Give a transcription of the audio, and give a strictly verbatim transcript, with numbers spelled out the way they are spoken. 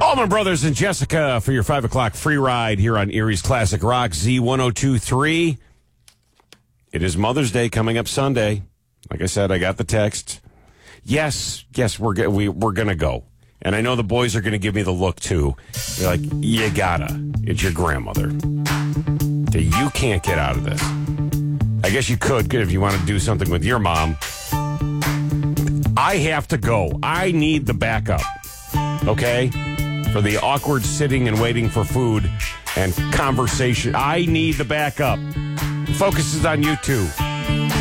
Allman Brothers and Jessica for your five o'clock free ride here on Erie's Classic Rock Z ten twenty-three. It is Mother's Day coming up Sunday. Like I said, I got the text. Yes, yes, we're go- we, we're going to go. And I know the boys are going to give me the look, too. They're like, you gotta. It's your grandmother. You can't get out of this. I guess you could if you want to do something with your mom. I have to go. I need the backup. Okay? For the awkward sitting and waiting for food and conversation. I need the backup. The focus is on you two.